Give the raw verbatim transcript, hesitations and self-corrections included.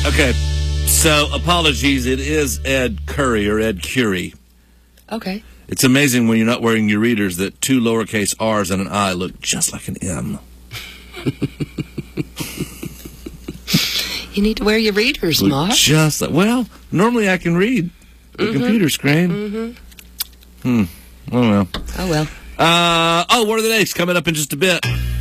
Okay, so apologies. It is Ed Curry or Ed Curie. Okay. It's amazing when you're not wearing your readers that two lowercase r's and an I look just like an M. You need to wear your readers, Look Mark. just like, well, normally I can read the Mm-hmm. computer screen. Mm-hmm. Hmm. I don't know. Oh, well. Uh, oh, what are the dates coming up in just a bit?